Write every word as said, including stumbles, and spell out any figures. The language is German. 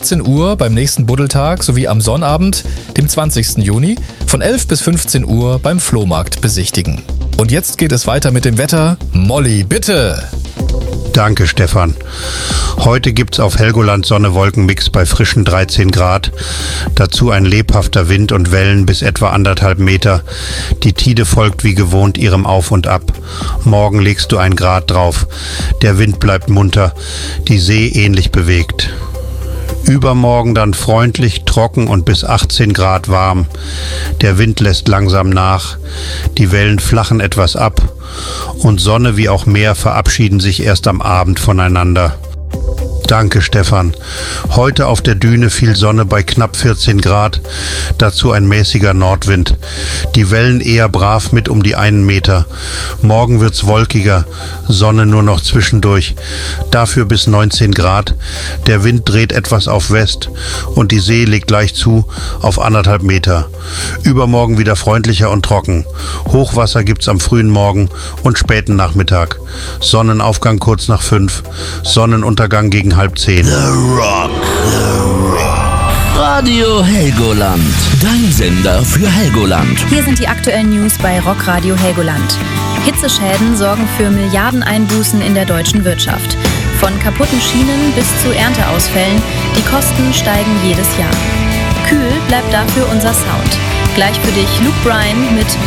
fünfzehn Uhr beim nächsten Buddeltag sowie am Sonnabend, dem zwanzigsten Juni, von elf bis fünfzehn Uhr beim Flohmarkt besichtigen. Und jetzt geht es weiter mit dem Wetter. Molly, bitte! Danke, Stefan. Heute gibt's auf Helgoland Sonne-Wolken-Mix bei frischen dreizehn Grad. Dazu ein lebhafter Wind und Wellen bis etwa anderthalb Meter. Die Tide folgt wie gewohnt ihrem Auf und Ab. Morgen legst du ein Grad drauf. Der Wind bleibt munter, die See ähnlich bewegt. Übermorgen dann freundlich, trocken und bis achtzehn Grad warm. Der Wind lässt langsam nach, die Wellen flachen etwas ab und Sonne wie auch Meer verabschieden sich erst am Abend voneinander. Danke, Stefan. Heute auf der Düne viel Sonne bei knapp vierzehn Grad, dazu ein mäßiger Nordwind. Die Wellen eher brav mit um die einen Meter. Morgen wird's wolkiger, Sonne nur noch zwischendurch. Dafür bis neunzehn Grad. Der Wind dreht etwas auf West und die See legt gleich zu auf anderthalb Meter. Übermorgen wieder freundlicher und trocken. Hochwasser gibt's am frühen Morgen und späten Nachmittag. Sonnenaufgang kurz nach fünf, Sonnenuntergang gegen halb zehn. The Rock, The Rock. Radio Helgoland, dein Sender für Helgoland. Hier sind die aktuellen News bei Rockradio Helgoland. Hitzeschäden sorgen für Milliardeneinbußen in der deutschen Wirtschaft. Von kaputten Schienen bis zu Ernteausfällen, die Kosten steigen jedes Jahr. Kühl bleibt dafür unser Sound. Gleich für dich Luke Bryan mit